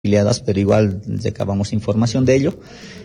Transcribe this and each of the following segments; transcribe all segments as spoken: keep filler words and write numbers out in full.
afiliadas, pero igual recabamos información de ello,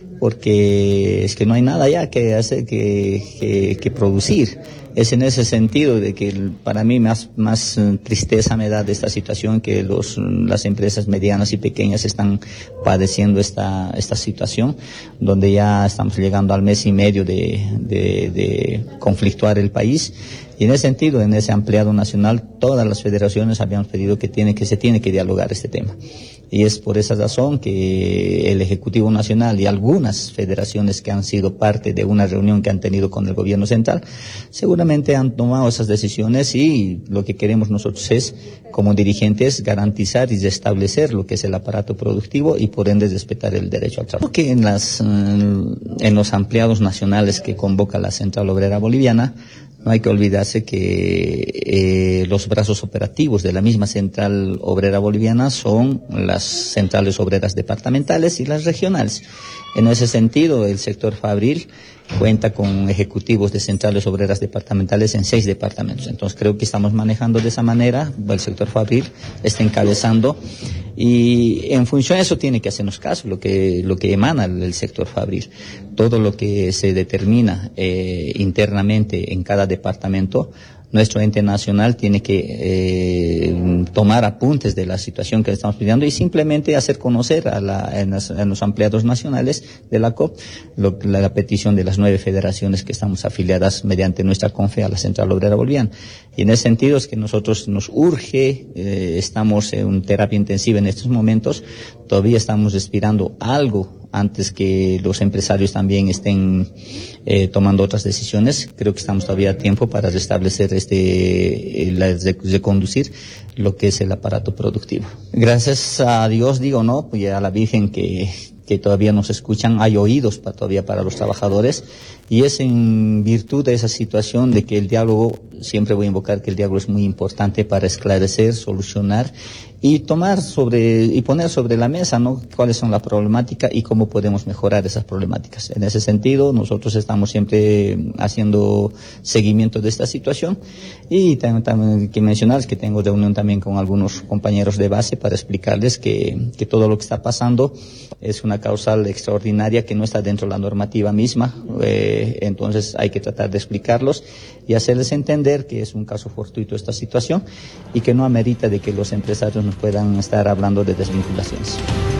porque es que no hay nada ya que hacer que, que, que producir. Es en ese sentido de que para mí más, más tristeza me da de esta situación, que los, las empresas medianas y pequeñas están padeciendo esta, esta situación, donde ya estamos llegando al mes y medio de, de, de conflictuar el país. Y en ese sentido, en ese ampliado nacional, todas las federaciones habíamos pedido que tiene, que se tiene que dialogar este tema. Y es por esa razón que el Ejecutivo Nacional y algunas federaciones que han sido parte de una reunión que han tenido con el gobierno central, seguramente han tomado esas decisiones, y lo que queremos nosotros es, como dirigentes, garantizar y restablecer lo que es el aparato productivo y por ende respetar el derecho al trabajo. Porque en las, en los ampliados nacionales que convoca la Central Obrera Boliviana, no hay que olvidarse que eh, los brazos operativos de la misma Central Obrera Boliviana son las centrales obreras departamentales y las regionales. En ese sentido, el sector fabril cuenta con ejecutivos de centrales obreras departamentales en seis departamentos. Entonces creo que estamos manejando de esa manera, el sector fabril está encabezando, y en función de eso tiene que hacernos caso, lo que, lo que emana del sector fabril. Todo lo que se determina eh, internamente en cada departamento, nuestro ente nacional tiene que eh, tomar apuntes de la situación que estamos pidiendo y simplemente hacer conocer a, la, en, las, en los ampliados nacionales de la C O P lo, la, la petición de las nueve federaciones que estamos afiliadas mediante nuestra CONFE a la Central Obrera Boliviana. Y en ese sentido es que nosotros nos urge, eh, estamos en terapia intensiva en estos momentos, todavía estamos respirando algo antes que los empresarios también estén eh, tomando otras decisiones. Creo que estamos todavía a tiempo para restablecer este, la, reconducir lo que es el aparato productivo. Gracias a Dios, digo, no, pues a la Virgen que, que todavía nos escuchan, hay oídos para, todavía para los trabajadores, y es en virtud de esa situación de que el diálogo, siempre voy a invocar que el diálogo es muy importante para esclarecer, solucionar y tomar sobre, y poner sobre la mesa, ¿no?, cuáles son las problemáticas y cómo podemos mejorar esas problemáticas. En ese sentido, nosotros estamos siempre haciendo seguimiento de esta situación, y también, también que mencionar que tengo reunión también con algunos compañeros de base para explicarles que, que todo lo que está pasando es una causal extraordinaria que no está dentro de la normativa misma, eh, entonces hay que tratar de explicarlos y hacerles entender que es un caso fortuito esta situación y que no amerita de que los empresarios nos puedan estar hablando de desvinculaciones.